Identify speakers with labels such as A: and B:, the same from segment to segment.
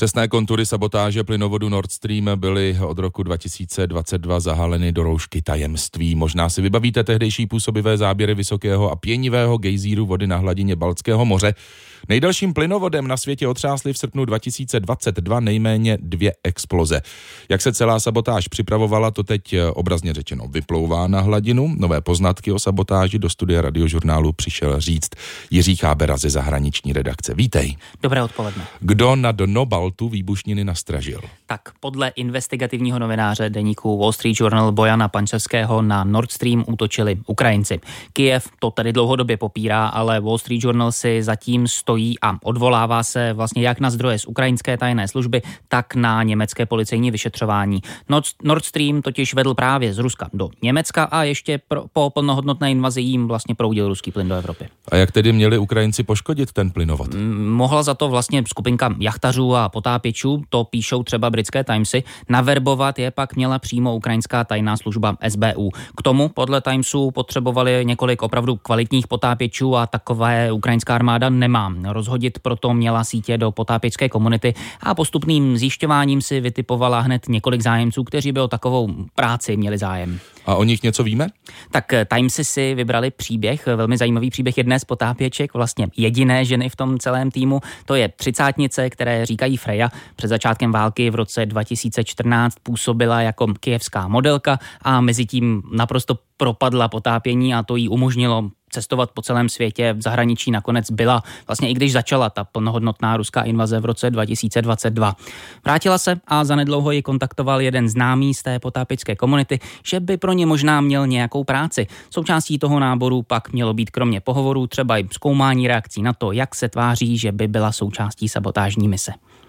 A: Přesné kontury sabotáže plynovodu Nord Stream byly od roku 2022 zahaleny do roušky tajemství. Možná si vybavíte tehdejší působivé záběry vysokého a pěnivého gejzíru vody na hladině Baltského moře. Nejdelším plynovodem na světě otřásly v srpnu 2022 nejméně 2 exploze. Jak se celá sabotáž připravovala, to teď obrazně řečeno vyplouvá na hladinu. Nové poznatky o sabotáži do studia Radiožurnálu přišel říct Jiří Chábera ze zahraniční redakce. Vítej.
B: Dobré odpoledne.
A: Kdo na dno Baltu výbušniny nastražil?
B: Tak podle investigativního novináře deníku Wall Street Journal Bojana Pančevského na Nord Stream útočili Ukrajinci. Kyjev to tady dlouhodobě popírá, ale Wall Street Journal si zatím stojí a odvolává se vlastně jak na zdroje z ukrajinské tajné služby, tak na německé policejní vyšetřování. Nord Stream totiž vedl právě z Ruska do Německa a ještě po plnohodnotné invazi jim vlastně proudil ruský plyn do Evropy.
A: A jak tedy měli Ukrajinci poškodit ten plynovod?
B: Mohla za to vlastně skupinka jachtařů a potápěčů, to píšou třeba britské Timesy. Naverbovat je pak měla přímo ukrajinská tajná služba SBU. K tomu podle Timesu potřebovali několik opravdu kvalitních potápěčů a takové ukrajinská armáda nemá. Rozhodit proto měla sítě do potápěčské komunity a postupným zjišťováním si vytipovala hned několik zájemců, kteří by o takovou práci měli zájem.
A: A o nich něco víme?
B: Tak Timesy si vybrali příběh, velmi zajímavý příběh jedné z potápěček, vlastně jediné ženy v tom celém týmu. To je třicátnice, které říkají Freja. Před začátkem války v roce 2014 působila jako kyjevská modelka a mezi tím naprosto propadla potápění a to jí umožnilo cestovat po celém světě. V zahraničí nakonec byla, vlastně i když začala ta plnohodnotná ruská invaze v roce 2022. Vrátila se a zanedlouho ji kontaktoval jeden známý z té potápěčské komunity, že by pro ně možná měl nějakou práci. Součástí toho náboru pak mělo být kromě pohovorů třeba i zkoumání reakcí na to, jak se tváří, že by byla součástí sabotážní mise.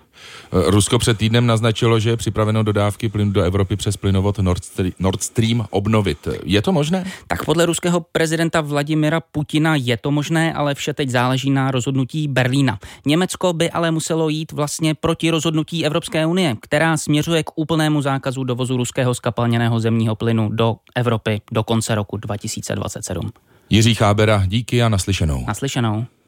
A: Rusko před týdnem naznačilo, že je připraveno dodávky plynu do Evropy přes plynovod Nord Stream obnovit. Je to možné?
B: Tak podle ruského prezidenta Vladimira Putina je to možné, ale vše teď záleží na rozhodnutí Berlína. Německo by ale muselo jít vlastně proti rozhodnutí Evropské unie, která směřuje k úplnému zákazu dovozu ruského zkapalněného zemního plynu do Evropy do konce roku 2027.
A: Jiří Chábera, díky a naslyšenou.
B: Naslyšenou.